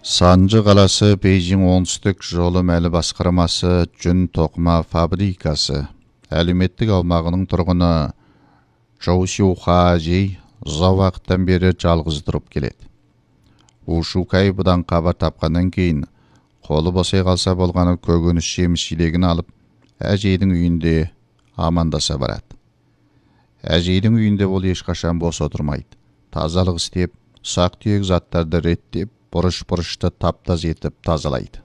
Санжы қаласы Бейжің оңтүстік жолы мәлі басқармасы жүн тоқыма фабрикасы әлеуметтік аумағының тұрғыны Жоу Сюха Жей ұзақ уақыттан бері жалғыз тұрып келеді. Ушукай бұдан хабар тапқаннан кейін қолы босай қалса болғаны көкөніс жеміс жидегін алып әжейдің үйінде амандаса барады. Әжейдің үйінде ол ешқашан бос отырмайды. Тазалық істеп, ұсақ-түйек заттарды реттеп, бұрыш-бұрышты таптаз етіп тазалайды.